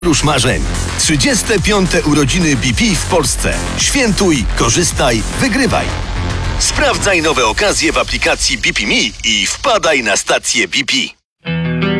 Róż marzeń. 35. urodziny BP w Polsce. Świętuj, korzystaj, wygrywaj. Sprawdzaj nowe okazje w aplikacji BP Me i wpadaj na stację BP.